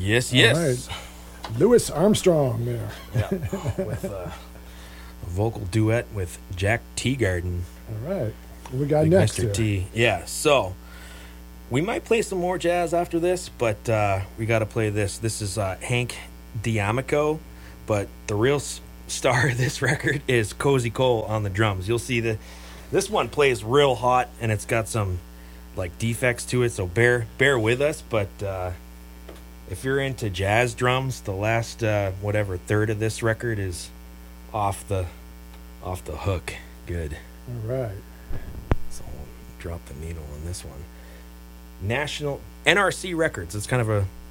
Yes, All yes. right. Louis Armstrong there. Yeah, with a vocal duet with Jack Teagarden. All right. What we got Big next Mr. here? T. Yeah, so we might play some more jazz after this, but we got to play this. This is Hank D'Amico, but the real star of this record is Cozy Cole on the drums. You'll see this one plays real hot, and it's got some like defects to it, so bear with us. But if you're into jazz drums, the last third of this record is off the hook. Good. All right. So we'll drop the needle on this one. National NRC Records. It's kind of a